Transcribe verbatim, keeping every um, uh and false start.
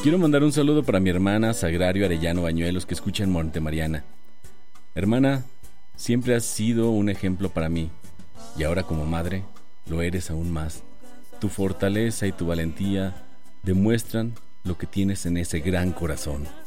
Quiero mandar un saludo para mi hermana Sagrario Arellano Bañuelos, que escucha en Monte Mariana. Hermana, siempre has sido un ejemplo para mí, y ahora como madre lo eres aún más. Tu fortaleza y tu valentía demuestran lo que tienes en ese gran corazón.